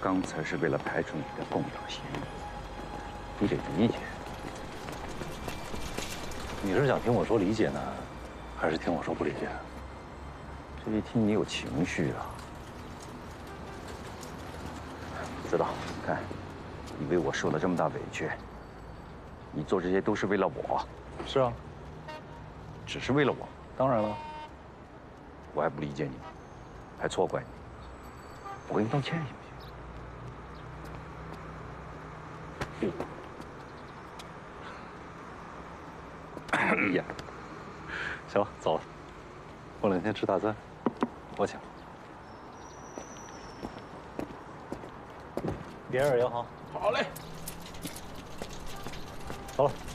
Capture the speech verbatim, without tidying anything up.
刚才是为了排除你的共党嫌疑，你得理解。 你是想听我说理解呢，还是听我说不理解？ 这一听你有情绪啊。知道，看，你为我受了这么大委屈，你做这些都是为了我。 是啊， 只是为了我。 当然了， 我还不理解你，还错怪你。我给你道歉行不行？哎呀， 行了，走了。过两天吃大餐，我请。别人也好。 好嘞。 走了。